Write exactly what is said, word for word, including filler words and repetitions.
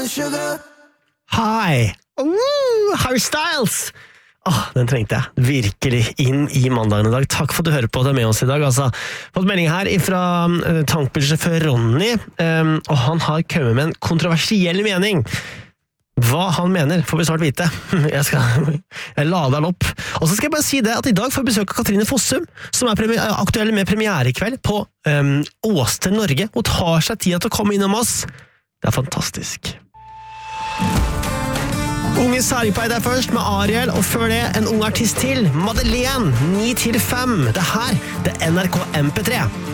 Hi! Uh, Harry Styles! Åh, den trengte jeg virkelig inn i mandagen i dag. Takk for at du hører på det med oss i dag. Altså, fått melding her fra uh, tankbilsjåfør Ronny, um, og han har kommet med en kontroversiell mening. Hva han mener får vi snart vite. Jeg skal jeg lader den opp. Og så skal jeg bare si det at i dag får vi besøk av Katrine Fossum, som er premi- aktuell med premiere i kveld på um, Åsted Norge. Hun tar seg tid til å komme innom oss. Det er fantastisk. Unge Sargpeid er først med Ariel, og før det en ung artist til, Madeleine, ni til fem. Det her, det er N R K M P tre.